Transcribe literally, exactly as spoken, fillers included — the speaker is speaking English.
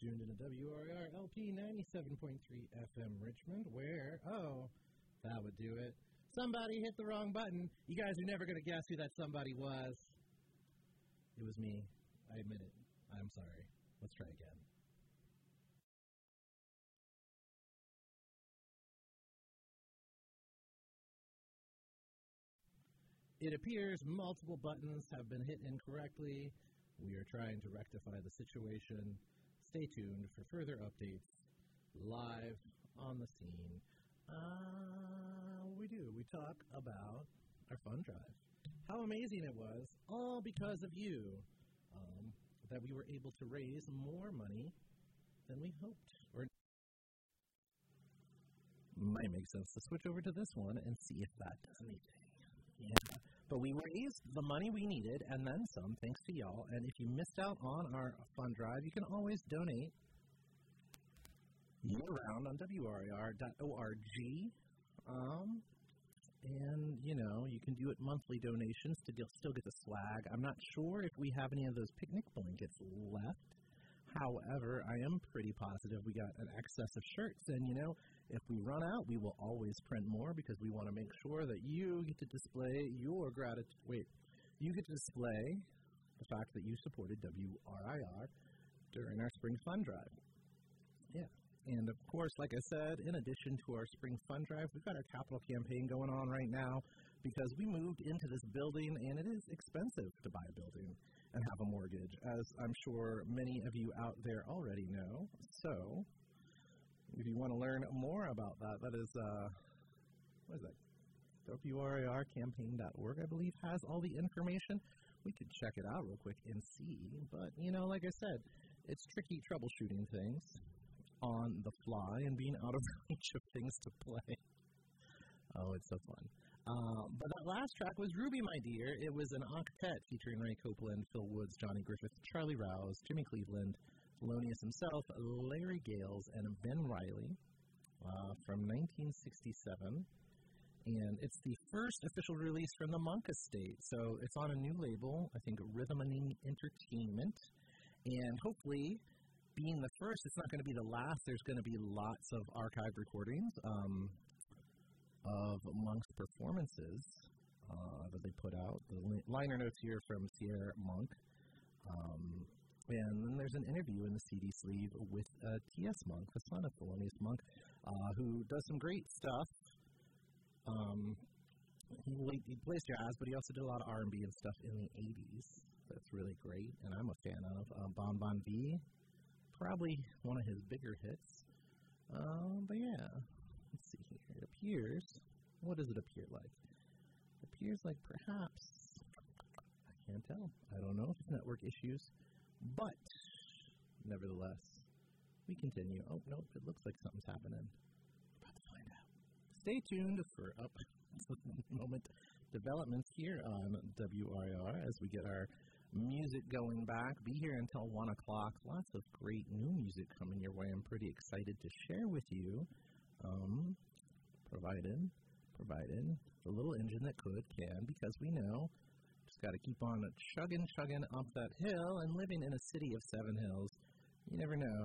tuned into W R I R L P ninety-seven point three F M Richmond, where, oh, that would do it. Somebody hit the wrong button. You guys are never going to guess who that somebody was. It was me. I admit it. I'm sorry. Let's try again. It appears multiple buttons have been hit incorrectly. We are trying to rectify the situation. Stay tuned for further updates live on the scene. Uh, we do. We talk about our fund drive. How amazing it was, all because of you, um, that we were able to raise more money than we hoped. Or might make sense to switch over to this one and see if that does anything. Yeah. But we raised the money we needed and then some, thanks to y'all. And if you missed out on our fund drive, you can always donate year-round on W R I R dot org. Um, and, you know, you can do it monthly donations to still get the swag. I'm not sure if we have any of those picnic blankets left. However, I am pretty positive we got an excess of shirts. And, you know, if we run out, we will always print more because we want to make sure that you get to display your gratitude. Wait, you get to display the fact that you supported W R I R during our Spring Fund Drive. Yeah. And, of course, like I said, in addition to our Spring Fund Drive, we've got our capital campaign going on right now because we moved into this building, and it is expensive to buy a building and have a mortgage, as I'm sure many of you out there already know. So, if you want to learn more about that, that is, uh, what is that? W R I R campaign dot org, I believe, has all the information. We could check it out real quick and see. But, you know, like I said, it's tricky troubleshooting things on the fly and being out of reach of things to play. Oh, it's so fun. Uh, but that last track was Ruby, My Dear. It was an octet featuring Ray Copeland, Phil Woods, Johnny Griffith, Charlie Rouse, Jimmy Cleveland, Thelonious himself, Larry Gales, and Ben Riley uh, from nineteen sixty-seven. And it's the first official release from the Monk Estate. So it's on a new label, I think Rhythmony Entertainment. And hopefully, being the first, it's not going to be the last. There's going to be lots of archived recordings um, of Monk's performances uh, that they put out. The li- liner notes here from Sierra Monk. Um, and then there's an interview in the C D sleeve with uh, T S Monk, the son of Thelonious Monk, uh, who does some great stuff. Um, he, he plays jazz, but he also did a lot of R and B and stuff in the eighties. That's really great, and I'm a fan of uh, Bon Bon V. Probably one of his bigger hits. Um, but yeah, let's see here. It appears, what does it appear like? It appears like perhaps, I can't tell. I don't know if it's network issues, but nevertheless, we continue. Oh, nope, it looks like something's happening. About to find out. Stay tuned for up moment developments here on W R I R as we get our music going back. Be here until one o'clock. Lots of great new music coming your way. I'm pretty excited to share with you. Um, provided, provided the little engine that could, can, because we know just got to keep on chugging, chugging up that hill, and living in a city of seven hills, you never know